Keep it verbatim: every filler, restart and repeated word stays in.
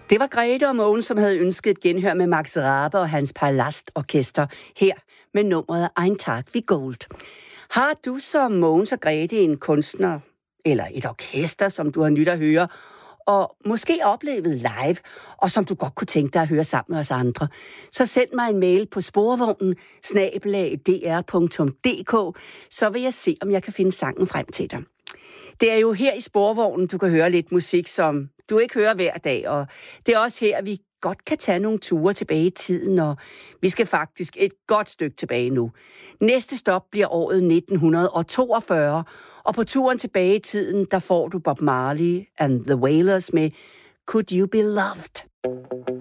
Det var Grete og Mogens, som havde ønsket et genhør med Max Rabe og hans Palast-orkester her med nummeret Ein Tag wie Gold. Har du som Mogens og Grete en kunstner eller et orkester, som du har nyt at høre, og måske oplevet live, og som du godt kunne tænke dig at høre sammen med os andre, så send mig en mail på sporvognen snabel-a d r punktum d k, så vil jeg se, om jeg kan finde sangen frem til dig. Det er jo her i Sporvognen, du kan høre lidt musik, som du ikke hører hver dag, og det er også her, vi godt kan tage nogle ture tilbage i tiden, og vi skal faktisk et godt stykke tilbage nu. Næste stop bliver året nitten toogfyrre, og på turen tilbage i tiden, der får du Bob Marley and the Wailers med Could You Be Loved?